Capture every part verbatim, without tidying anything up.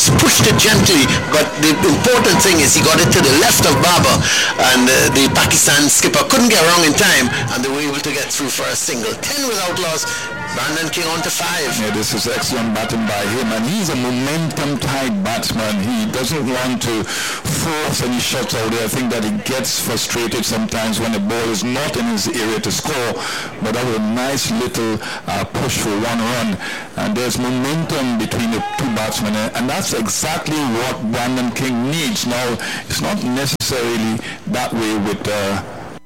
just pushed it gently, but the important thing is he got it to the left of Baba, and uh, the Pakistan skipper couldn't get wrong in time, and they were able to get through for a single. ten without loss, Brandon King on to five. Yeah, this is excellent batting by him, and he's a momentum-type batsman. He doesn't want to force any shots out there. I think that he gets frustrated sometimes when the ball is not in his area to score, but that was a nice little uh, push for one run, and there's momentum between the two batsmen, and that's exactly what Brandon King needs. Now, it's not necessarily that way with uh,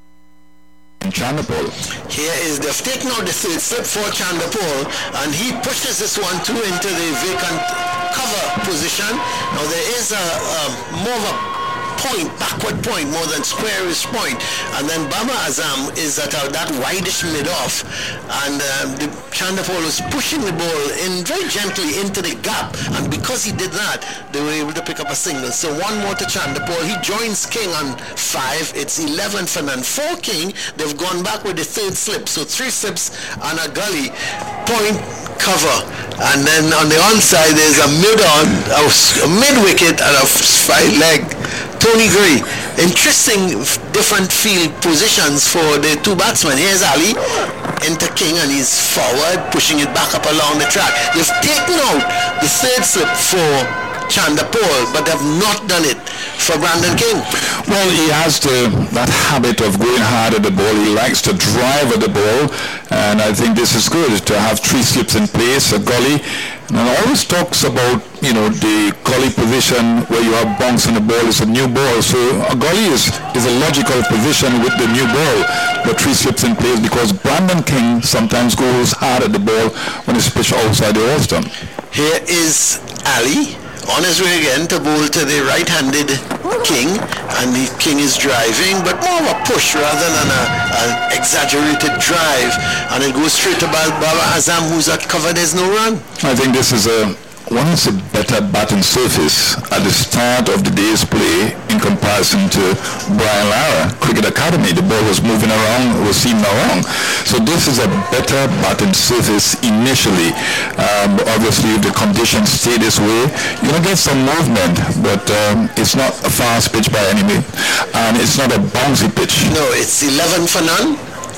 Chanderpaul. Here is the taking out the third slip for Chanderpaul, and he pushes this one too into the vacant cover position. Now there is a, a more of a point, backward point, more than squarish point, and then Baba Azam is at a, that wideish mid-off, and um, the Chanderpaul was pushing the ball in very gently into the gap, and because he did that, they were able to pick up a single. So one more to Chanderpaul. He joins King on five. It's eleven for none. For King, they've gone back with the third slip, so three slips and a gully. Point, cover, and then on the onside there's a mid-on, a, a mid-wicket and a five leg. Tony Gray. Interesting different field positions for the two batsmen. Here's Ali into King, and he's forward, pushing it back up along the track. They've taken out the third slip for Chanderpaul, but they've not done it for Brandon King. Well, he has the, that habit of going hard at the ball. He likes to drive at the ball, and I think this is good to have three slips in place, a gully. And it always talks about, you know, the gully position where you have bunks on the ball is a new ball. So a gully is, is a logical position with the new ball, but three slips in place, because Brandon King sometimes goes hard at the ball when it's pitched outside the off-stump. Here is Ali on his way again to bowl to the right-handed King, and the King is driving, but more of a push rather than an exaggerated drive, and it goes straight to Baba Azam, who's at cover. There's no run. I think this is a one is a better batting surface at the start of the day's play in comparison to Brian Lara Cricket Academy. The ball was moving around, was seen around. So this is a better batting surface initially. Um, obviously, if the conditions stay this way, you're going to get some movement, but um, it's not a fast pitch by any means, and it's not a bouncy pitch. No, it's eleven for none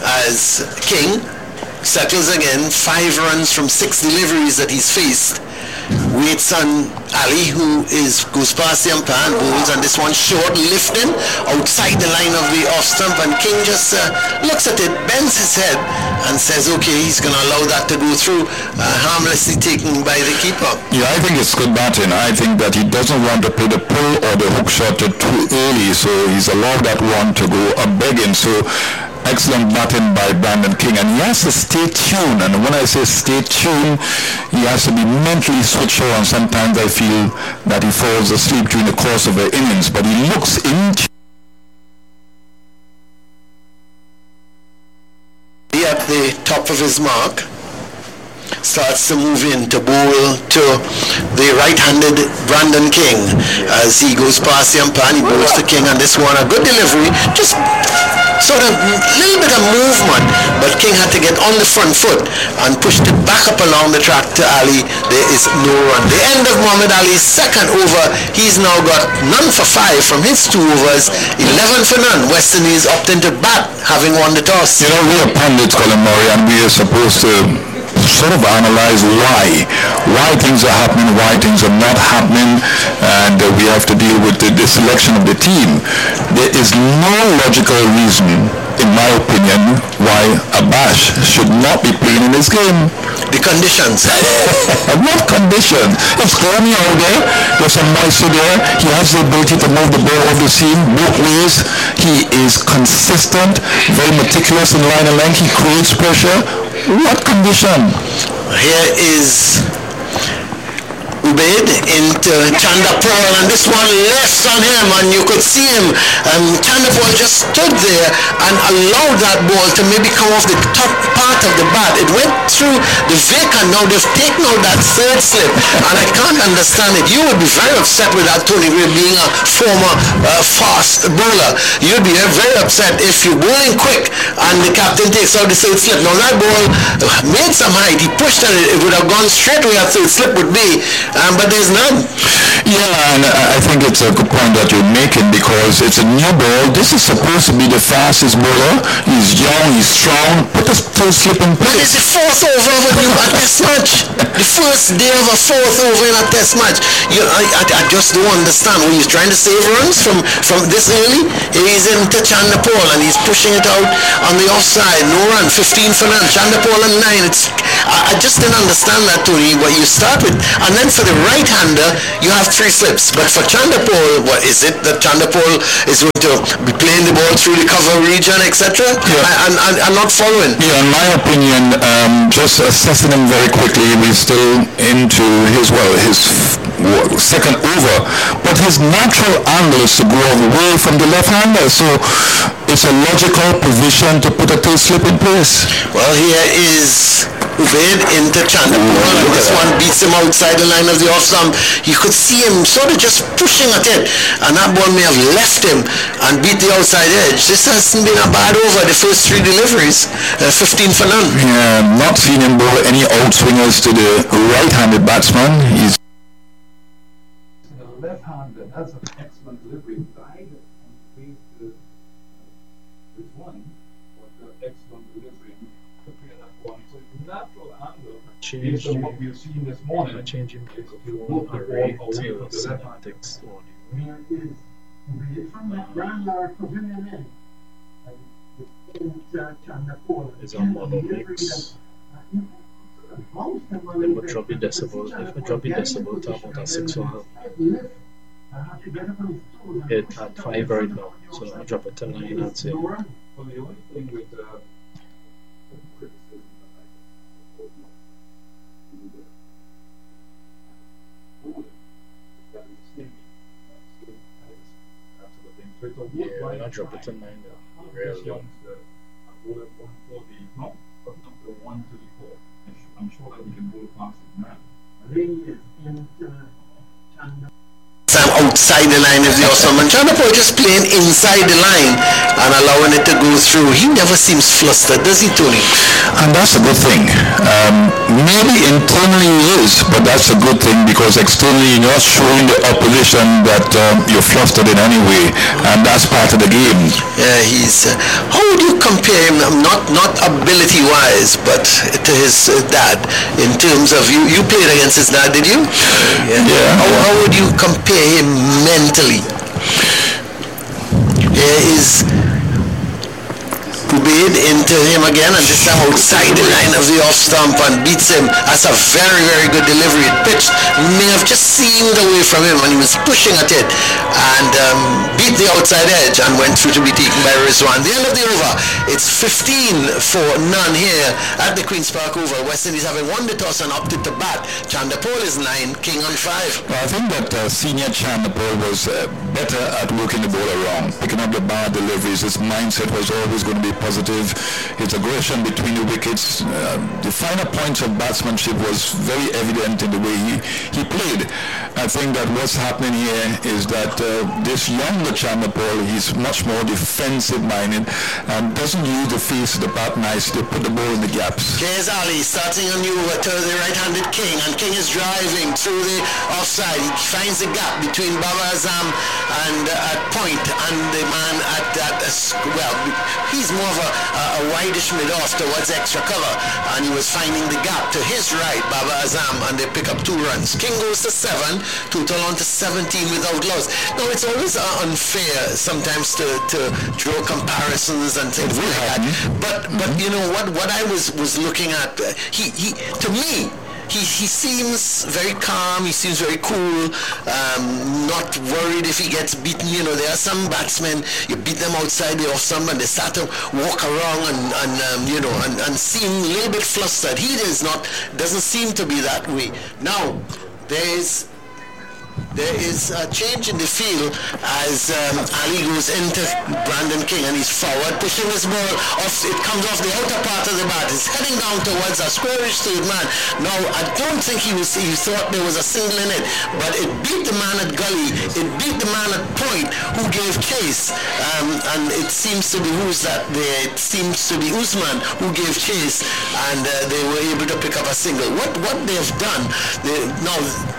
as King settles again, five runs from six deliveries that he's faced. Waits on Ali, who is goes past the umpire and bowls, and this one short, lifting outside the line of the off stump, and King just uh, looks at it, bends his head, and says, okay, he's going to allow that to go through, uh, harmlessly taken by the keeper. Yeah, I think it's good batting. I think that he doesn't want to play the pull or the hook shot too early, so he's allowed that one to go a begging. So excellent batting by Brandon King, and he has to stay tuned, and when I say stay tuned, he has to be mentally switched on. Sometimes I feel that he falls asleep during the course of the innings, but he looks in at the top of his mark, starts to move in to bowl to the right-handed Brandon King as he goes past the umpire and he bowls to King, and this one a good delivery, just sort of a little bit of movement, but King had to get on the front foot and pushed it back up along the track to Ali. There is no run. The end of Muhammad Ali's second over. He's now got none for five from his two overs, eleven for none. West Indies opting to bat, having won the toss. You know, we are pundits, Colin Murray, and we are supposed to sort of analyze why why things are happening, why things are not happening, and uh, we have to deal with the, the selection of the team. There is no logical reason, in my opinion, why Abash should not be playing in this game. The conditions. What condition? It's cloudy out there. There's some moisture there. He has the ability to move the ball off the seam both ways. He is consistent, very meticulous in line and length. He creates pressure. What condition? Here is Ubaid into Chanderpaul, and this one left on him, and you could see him. Um, Chanderpaul just stood there and allowed that ball to maybe come off the top part of the bat. It went through the vacant. Now they've taken out that third slip, and I can't understand it. You would be very upset with that, Tony Gray, being a former uh, fast bowler. You'd be very upset if you're bowling quick and the captain takes out the third slip. Now that ball made some height. He pushed at it. It would have gone straight where that third slip would be. Um, but there's none. Yeah, and I think it's a good point that you're making because it's a new ball. This is supposed to be the fastest bowler. He's young, he's strong. Put a full slip in But it's place. the fourth over of a new a test match. The first day of a fourth over in a test match. You, I, I, I just don't understand. When he's trying to save runs from, from this early, he's into Chanderpaul and he's pushing it out on the offside. No run, fifteen for none. Chanderpaul on nine. It's I, I just didn't understand that, Tony. What you start with, and then for the right-hander, you have three slips. But for Chanderpaul, what is it that Chanderpaul is going to be playing the ball through the cover region, et cetera? Yeah. And, and, and not following. Yeah, in my opinion, um, just assessing him very quickly, we're still into his, well, his f- second over. But his natural angle is to go away from the left-hander, so it's a logical position to put a tail slip in place. Well, here is Ubaid into Chanderpaul, and this one beats him outside the line of the off stump. You could see him sort of just pushing at it, and that ball may have left him and beat the outside edge. This hasn't been a bad over, the first three deliveries, uh, fifteen for none. Yeah, not seen him bowl any outswingers to the right-handed batsman. He's the left-handed. That's an excellent delivery. Died and played the which one was the excellent delivery to play that one. So natural angle based on what we've seen this morning. A change in is kick to of move one the array ball away to from the left-handed. semantics audio. Where is the from that ground yard pavilion in? In Chanderpaul. Is on mono mix. Then we drop the decibel. If we drop the decibel to about a six or it at five right now. So I drop it to nine and say Well, the only thing with uh, yeah, I drop it to nine now. Really low. I'm sure that we can bowl past it now. Ring is into Chanderpaul. Sam outside the line of the awesome, and Chanderpaul just playing inside the line and allowing it to go through. He never seems flustered, does he, Tony? And that's a good thing. Um, maybe internally he is, but that's a good thing because externally you're not showing the opposition that um, you're flustered in any way, and that's part of the game. Yeah, he's. Uh, how would you compare him? um, Not not ability-wise, but to his uh, dad in terms of you. You played against his dad, did you? Yeah. Yeah. How, how would you compare him mentally? Here is Ubaid into him again, and this time outside the line of the off stump and beats him. That's a very, very good delivery. It pitched, may have just seemed away from him and he was pushing at it and um, beat the outside edge and went through to be taken by Rizwan. The end of the over, it's fifteen for none here at the Queen's Park Oval. West Indies having won the toss and opted to bat. Chanderpaul is nine, King on five. Well, I think that uh, senior Chanderpaul was uh, better at working the ball around, picking up the bad deliveries. His mindset was always going to be positive. His aggression between the wickets, uh, the finer points of batsmanship was very evident in the way he, he played. I think that what's happening here is that uh, this younger Chanderpaul, he's much more defensive minded and doesn't use the face of the bat nicely to put the ball in the gaps. Here's Ali starting a new over to the right-handed King, and King is driving through the offside. He finds the gap between Baba Azam and uh, at point and the man at that, uh, well, he's more of a, a, a wideish mid-off towards extra cover, and he was finding the gap to his right, Baba Azam, and they pick up two runs. King goes to seven, total on to seventeen without loss. Now, it's always uh, unfair sometimes to, to draw comparisons and things like that, but, but you know, what, what I was, was looking at, uh, he, he, to me, He, he seems very calm, he seems very cool, um, not worried if he gets beaten. You know, there are some batsmen, you beat them outside the off stump and they start to walk around and, and um, you know, and, and seem a little bit flustered. He is not, doesn't seem to be that way. Now, there is there is a change in the field as um, Ali goes into Brandon King and he's forward, pushing his ball off. It comes off the outer part of the bat. It's heading down towards a squarish third man. Now, I don't think he was. He thought there was a single in it, but it beat the man at gully. It beat the man at point who gave chase, um, and it seems to be who's that there. It seems to be Usman who gave chase, and uh, they were able to pick up a single. What what they've done they, now.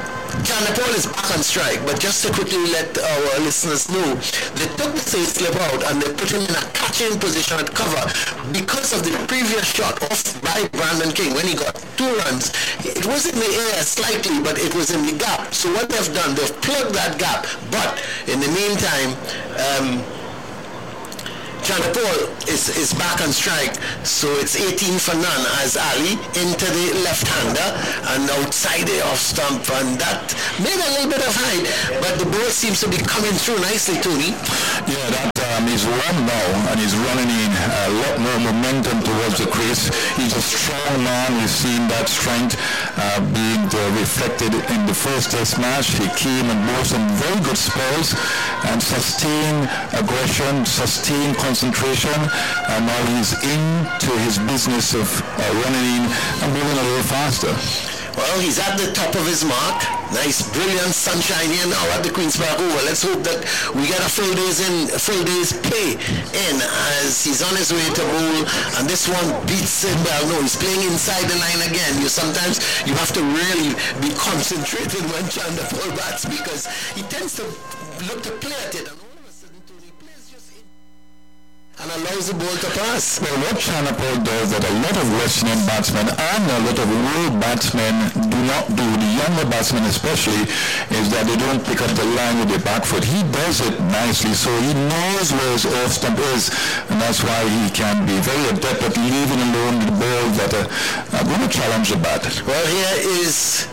Chandler Paul is back on strike, but just to quickly let our listeners know, they took the third slip out and they put him in a catching position at cover because of the previous shot off by Brandon King when he got two runs. It was in the air slightly, but it was in the gap. So what they've done, they've plugged that gap. But in the meantime, um, Chandler Paul is, is back on strike, so it's eighteen for none as Ali into the left-hander and outside the off stump, and that made a little bit of height, but the ball seems to be coming through nicely, Tony. Yeah, that um, he's run now, and he's running in a lot more momentum towards the crease. He's a strong man. We've seen that strength uh, being uh, reflected in the first test match. He came and bowled some very good spells and sustained aggression, sustained concentration, and now he's into his business of uh, running in and moving a little faster. Well, he's at the top of his mark. Nice, brilliant sunshine here now at the Queen's Park Oval. Let's hope that we get a full day's in, a full day's play in as he's on his way to bowl. And this one beats him well. No, he's playing inside the line again. You sometimes you have to really be concentrated when Chandler Paul bats because he tends to look to play at it. And all of a sudden, Tony plays just in and allows the ball to pass. Well, what Chandler Paul does that a lot of West Indian batsmen and a lot of world batsmen do not do, the younger batsmen especially, is that they don't pick up the line with their back foot. He does it nicely, so he knows where his off stump is, and that's why he can be very adept at leaving alone the ball that are, are going to challenge the bat. Well, here is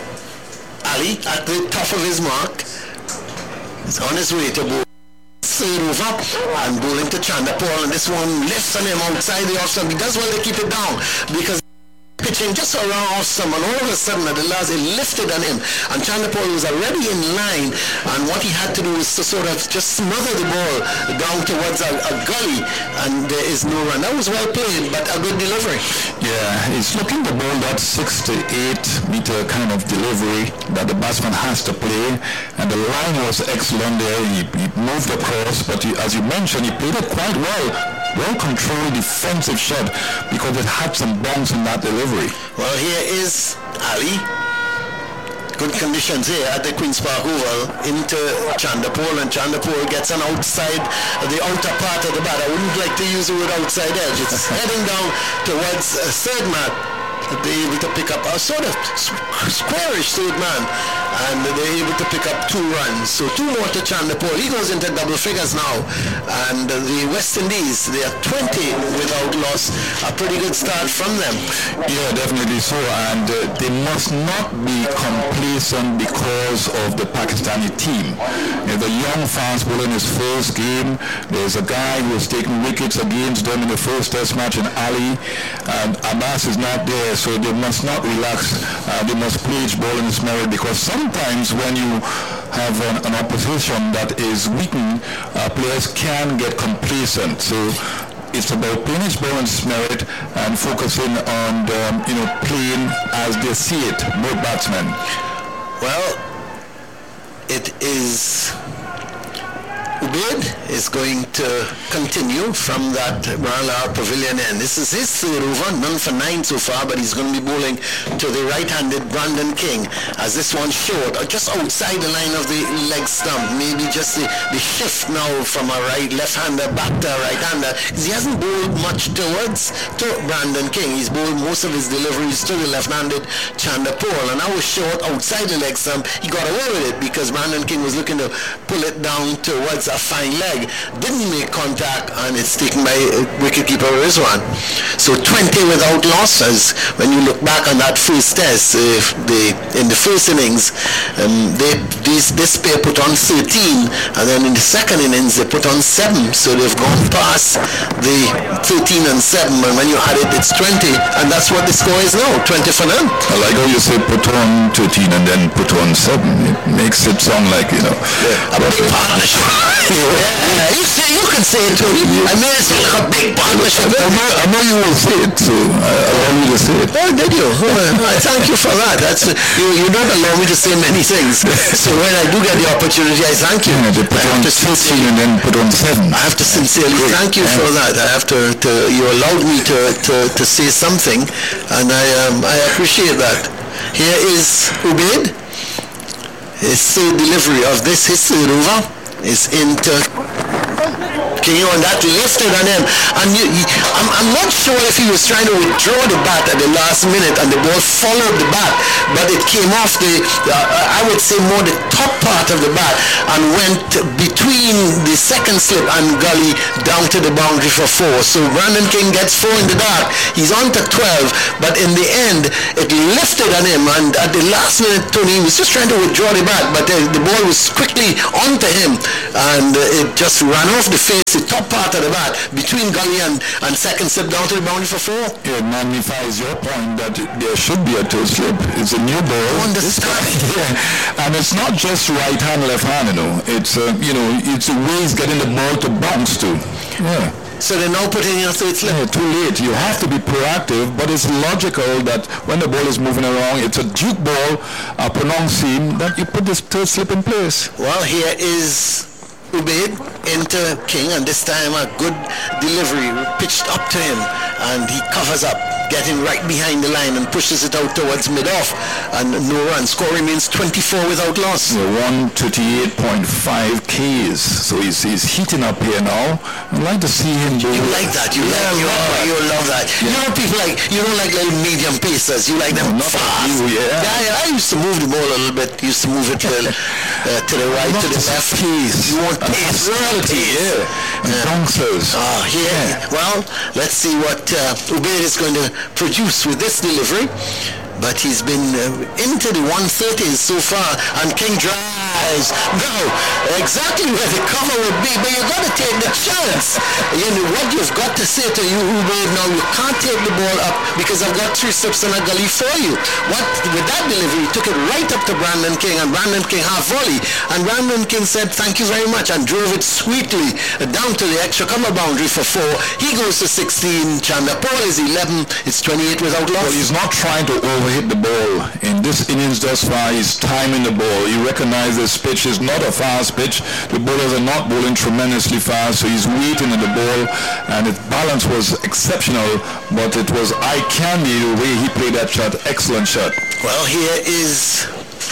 Ali at the top of his mark. He's on his way to bowl. Third over and bowling to Chandler Paul, and this one lifts on him outside the off stump. He does well to keep it down because pitching just around off stump, and all of a sudden at the last it lifted on him, and Chandler Paul was already in line, and what he had to do was to sort of just smother the ball down towards a, a gully, and there is no run. That was well played, but a good delivery. Yeah, he's looking to bowl that six to eight meter kind of delivery that the batsman has to play, and the line was excellent there. He, he moved across, but he, as you mentioned, he played it quite well. Well controlled defensive shot because it had some bounce in that delivery. Well, here is Ali. Good conditions here at the Queen's Park Oval into Chandler Paul, and Chandler Paul gets an outside, the outer part of the bat. I wouldn't like to use the word outside edge. It's heading down towards a third man. They're able to pick up a sort of squarish third man, and they're able to pick up two runs. So two more to Chandler Paul. He goes into double figures now, and the West Indies, they are twenty without loss. A pretty good start from them. Yeah, definitely so, and uh, they must not be complacent because of the Pakistani team. You know, the young fast bowler in his first game, there's a guy who was taking wickets against them in the first test match in Ali, and Abbas is not there. So they must not relax. Uh, they must play each ball in its merit, because sometimes when you have an, an opposition that is weakened, uh, players can get complacent. So it's about playing each ball in its merit and focusing on um, you know playing as they see it, both batsmen. Well, it is Ubaid is going to continue from that Marla Pavilion end. This is his third over, none for nine so far, but he's going to be bowling to the right-handed Brandon King as this one short, just outside the line of the leg stump. Maybe just the, the shift now from a right left-hander back to a right-hander. He hasn't bowled much towards to Brandon King. He's bowled most of his deliveries to the left-handed Chandler Paul, and I was short outside the leg stump. He got away with it because Brandon King was looking to pull it down towards a fine leg, didn't make contact, and it's taken by wicketkeeper Rizwan. So twenty without losses. When you look back on that first test, uh, they, in the first innings, um, they these, this pair put on thirteen, and then in the second innings they put on seven. So they've gone past the thirteen and seven, and when you add it, it's twenty, and that's what the score is now, twenty for none. I like how you say put on thirteen and then put on seven. It makes it sound like, you know, yeah, a big partnership. Yeah, you say you can say it too. I mean, it's like a big partnership. I know, I know you will say it, so I allow you to say it. Oh, did you? Oh, I thank you for that. That's you. You don't allow me to say many things. So when I do get the opportunity, I thank you. Yeah, they put on thirteen and then put on seven. I have to sincerely Great. thank you yeah. for that. I have to, to. You allowed me to, to, to say something, and I um, I appreciate that. Here is Ubaid. his third delivery of this, his third over, is into King, and that lifted on him. And you, you, I'm, I'm not sure if he was trying to withdraw the bat at the last minute and the ball followed the bat, but it came off the, uh, I would say more the top part of the bat and went between the second slip and gully down to the boundary for four. So Brandon King gets four in the dark. He's on to twelve, but in the end, it lifted on him, and at the last minute, Tony was just trying to withdraw the bat, but the, the ball was quickly onto him, and uh, it just ran off the face, the top part of the bat, between gully and, and second slip down to the boundary for four. It magnifies your point that there should be a toe slip. It's a new ball. I understand. Yeah. And it's not just right hand, left hand, you know. It's, uh, you know, it's a way he's getting the ball to bounce to. Yeah. So they're now putting in a third slip. Yeah, too late. You have to be proactive, but it's logical that when the ball is moving around, it's a duke ball, a pronounced seam, that you put this third slip in place. Well, here is Ubaid into King, and this time a good delivery pitched up to him, and he covers up, getting right behind the line and pushes it out towards mid-off, and no run. Score remains twenty-four without loss. Yeah, one thirty-eight point five Ks, so he's, he's heating up here now. I'd like to see him do. You like that? You yeah, like you, right. you love that. Yeah. You know people like you don't like little medium pacers. You like them no, fast. Like you, yeah. Yeah, yeah. I used to move the ball a little bit. Used to move it to, uh, to the right, to the left. Pace. You want pace? Reality, yeah. And bouncers. Ah, here. Yeah. Well, let's see what uh, Ubaid is going to produce with this delivery. But he's been uh, into the one thirties so far, and King drives. No, exactly where the cover would be, but you've got to take the chance. You know, what you've got to say to you, Ubaid, now you can't take the ball up because I've got three steps in a gully for you. What, with that delivery, he took it right up to Brandon King, and Brandon King half volley, and Brandon King said, thank you very much, and drove it sweetly down to the extra cover boundary for four. He goes to sixteen, Chandler Paul is eleven, it's twenty-eight without loss. Well, he's not trying to overhit the ball. In this innings thus far, he's timing the ball. He recognizes this pitch is not a fast pitch. The bowlers are not bowling tremendously fast, so he's waiting at the ball, and his balance was exceptional, but it was eye candy the way he played that shot. Excellent shot. Well, here is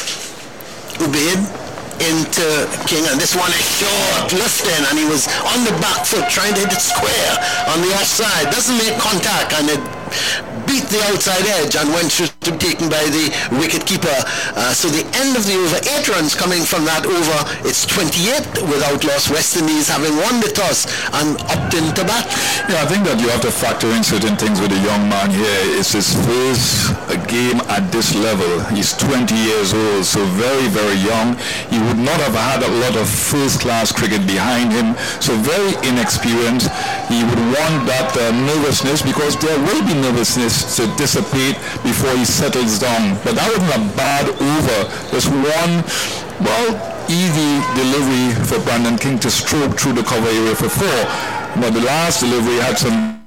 Ubaid into King, and this one is short, lifting, and he was on the back foot trying to hit it square on the offside. Doesn't make contact, and it beat the outside edge and went to be taken by the wicket keeper. Uh, so the end of the over, eight runs coming from that over. It's twenty-eight without loss. West Indies having won the toss and upped into bat. Yeah, I think that you have to factor in certain things with the young man here. It's his first game at this level. He's twenty years old, so very, very young. He would not have had a lot of first-class cricket behind him, so very inexperienced. He would want that uh, nervousness, because there will be nervousness to dissipate before he settles down. But that wasn't a bad over. Just one, well, easy delivery for Brandon King to stroke through the cover area for four. But the last delivery had some